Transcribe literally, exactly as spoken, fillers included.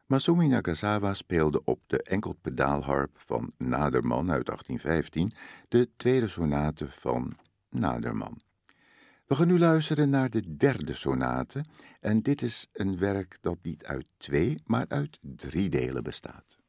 Masumi Nagasawa speelde op de enkelpedaalharp van Naderman uit achttien vijftien de tweede sonate van Naderman. We gaan nu luisteren naar de derde sonate en dit is een werk dat niet uit twee, maar uit drie delen bestaat.